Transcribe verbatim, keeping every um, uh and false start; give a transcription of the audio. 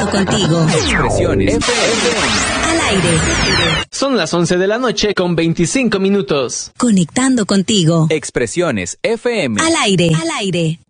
Conectando contigo. Expresiones F M. Al aire. Son las once de la noche con veinticinco minutos. Conectando contigo. Expresiones F M. Al aire. Al aire.